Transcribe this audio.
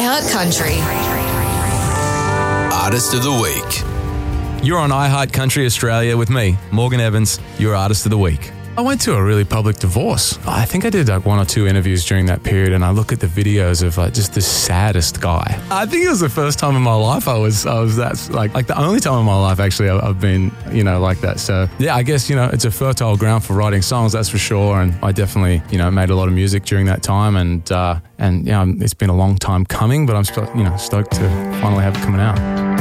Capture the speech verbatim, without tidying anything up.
iHeart Country. Artist of the Week. You're on iHeart Country Australia with me, Morgan Evans, your Artist of the Week. I went to a really public divorce. I think I did like one or two interviews during that period, and I look at the videos of like just the saddest guy. I think it was the first time in my life I was I was that like like the only time in my life actually I've been you know like that. So yeah, I guess you know it's a fertile ground for writing songs, that's for sure. And I definitely you know made a lot of music during that time, and uh, and yeah, it's been a long time coming, but I'm st- you know stoked to finally have it coming out.